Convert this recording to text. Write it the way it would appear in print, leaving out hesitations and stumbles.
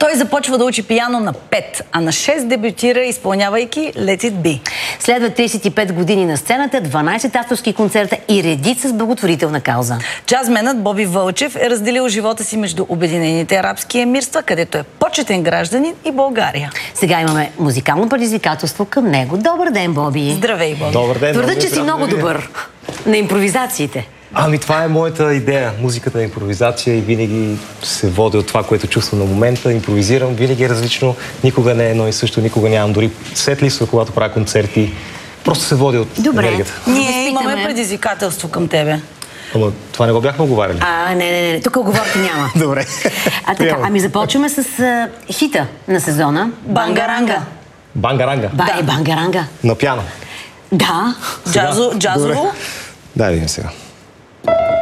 Той започва да учи пиано на 5, а на 6 дебютира, изпълнявайки Let It Be. Следва 35 години на сцената, 12 авторски концерта и редица с благотворителна кауза. Джазменът Боби Вълчев е разделил живота си между Обединените арабски емирства, където е почетен гражданин, и България. Сега имаме музикално предизвикателство към него. Добър ден, Боби! Здравей, Боби! Добър ден! Твърда, че си много добър на импровизациите. Ами това е моята идея. Музиката е импровизация и винаги се водя от това, което чувствам на момента. Импровизирам, винаги е различно. Никога не е едно и също, никога нямам дори сетлист, когато правя концерти. Просто се водя от енергията. Ние имаме предизвикателство към тебе. Ама това не го бяхме оговаряли. Не. Тук оговорки няма. Добре. Така, ами започваме с хита на сезона. Бангаранга. Бангаранга? Бангаранга. На пиано? Да. Джазово? Да, видим сега.